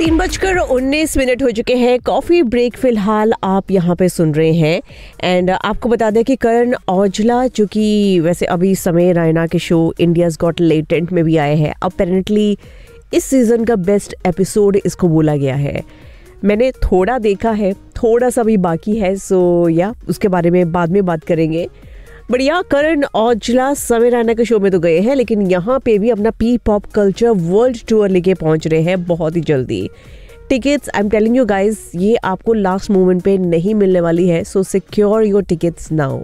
3:19 हो चुके हैं। कॉफी ब्रेक फिलहाल आप यहाँ पे सुन रहे हैं। एंड आपको बता दें कि करण औजला, जो कि वैसे अभी समय रैना के शो इंडियाज गॉट लेटेंट में भी आए हैं, अपेरेंटली इस सीजन का बेस्ट एपिसोड इसको बोला गया है। मैंने थोड़ा देखा है, थोड़ा सा भी बाकी है, सो या उसके बारे में बाद में बात करेंगे। बढ़िया, करण औजला समय रैना के शो में तो गए हैं, लेकिन यहाँ पे भी अपना P pop culture world tour लेके पहुंच रहे हैं बहुत ही जल्दी। Tickets, I am telling you guys, ये आपको लास्ट मोमेंट पे नहीं मिलने वाली है, सो secure your tickets now.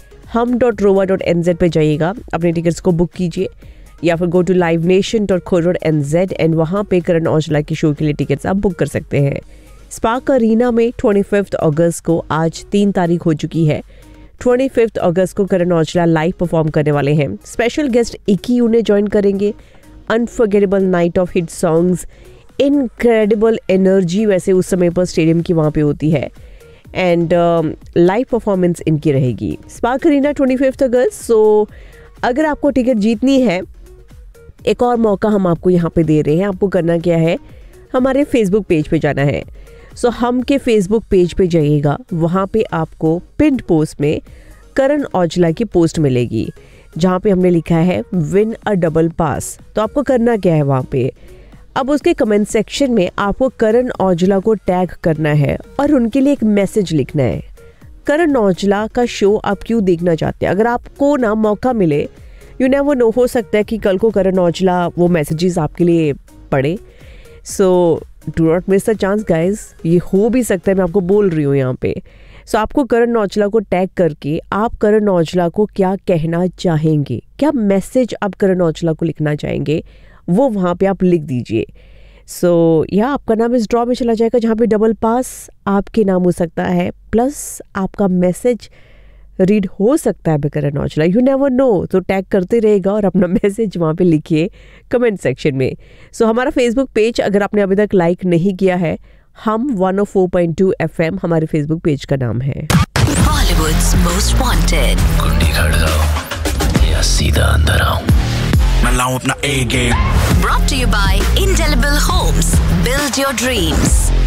hum.rova.nz पे जाइएगा, अपने टिकट्स को बुक कीजिए, या फिर गो टू livenation.co.nz एंड वहाँ पे करण औजला की शो के लिए टिकट्स आप बुक कर सकते हैं। स्पार्क अरीना में 25 अगस्त को, आज 3 तारीख हो चुकी है, 25 अगस्त को करण औजला लाइव परफॉर्म करने वाले हैं। स्पेशल गेस्ट इकी उन्हें ज्वाइन करेंगे। Unforgettable night of hit songs, incredible energy वैसे उस समय पर स्टेडियम की वहाँ पे होती है, एंड लाइव परफॉर्मेंस इनकी रहेगी। स्पार्क अरीना 25 अगस्त। सो अगर आपको टिकट जीतनी है, एक और मौका हम आपको यहाँ पे दे रहे हैं। आपको करना क्या है, हमारे फेसबुक पेज पे जाना है। सो हम के फेसबुक पेज पे जाइएगा, वहाँ पे आपको पिन्ड पोस्ट में करण औजला की पोस्ट मिलेगी, जहाँ पे हमने लिखा है विन अ डबल पास। तो आपको करना क्या है वहाँ पे, अब उसके कमेंट सेक्शन में आपको करण औजला को टैग करना है और उनके लिए एक मैसेज लिखना है। करण औजला का शो आप क्यों देखना चाहते हैं। अगर आपको ना मौका मिले, यू नेवर नो, हो सकता है कि कल को करण औजला वो मैसेजेस आपके लिए पढ़े। So do not miss the chance guys, ये हो भी सकता है, मैं आपको बोल रही हूँ यहाँ पे। सो आपको करण औजला को टैग करके आप करण औजला को क्या कहना चाहेंगे, क्या मैसेज आप करण औजला को लिखना चाहेंगे, वो वहाँ पे आप लिख दीजिए। सो या आपका नाम इस ड्रॉ में चला जाएगा, जहाँ पे डबल पास आपके नाम हो सकता है, प्लस आपका मैसेज रीड हो सकता है Karan Aujla, you never know. तो टैग करते रहेगा और अपना मैसेज वहाँ पे लिखिए कमेंट सेक्शन में। सो हमारा फेसबुक पेज अगर आपने अभी तक लाइक नहीं किया है, हम 104.2 FM हमारे फेसबुक पेज का नाम है। Bollywood's most wanted. कुंडी खड़काओ या सीधा अंदर आओ, मैं लाऊं अपना A game। Brought to you by Indelible Homes. Build your dreams.